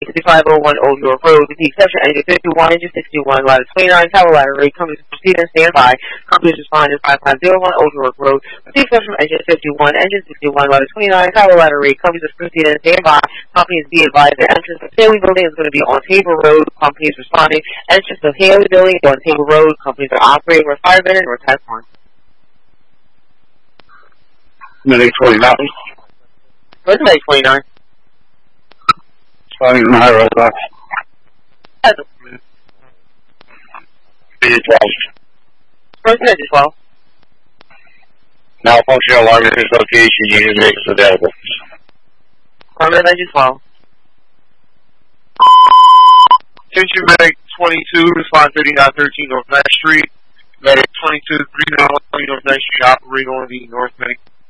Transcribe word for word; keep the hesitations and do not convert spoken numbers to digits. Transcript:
fifty-five oh one Old York Road, with the exception engine fifty-one, engine sixty-one, ladder twenty-nine, tower ladder rate, companies proceed and stand by. Companies respond to five five oh one Old York Road, with the exception engine fifty-one, engine sixty-one, ladder twenty-nine, tower ladder rate, companies proceed and stand by. Companies be advised that entrance to Haley Building is going to be on Tabor Road. Companies responding. Entrance to Haley Building is on Tabor Road. Companies are operating with five minutes or test one. Minute twenty-nine. What's the twenty-nine? Starting in high road box. Minute twelve. First minute twelve. Malfunction alarm at this location. Unit is available. First minute twelve. Attention medic twenty-two, respond thirty-nine thirteen North Ninth Street. Medic twenty-two, three nine one North Ninth Street, operating on the North Medic